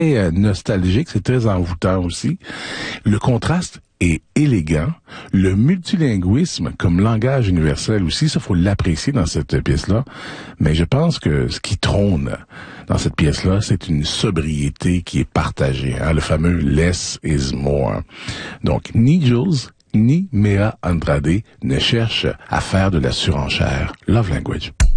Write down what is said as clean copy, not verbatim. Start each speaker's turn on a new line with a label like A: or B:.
A: nostalgique, c'est très envoûtant aussi. Le contraste est élégant. Le multilinguisme comme langage universel aussi, ça faut l'apprécier dans cette pièce-là. Mais je pense que ce qui trône dans cette pièce-là, c'est une sobriété qui est partagée. Hein? Le fameux less is more. Donc, ni Jules ni Mea Andrade ne cherchent à faire de la surenchère. Love Language.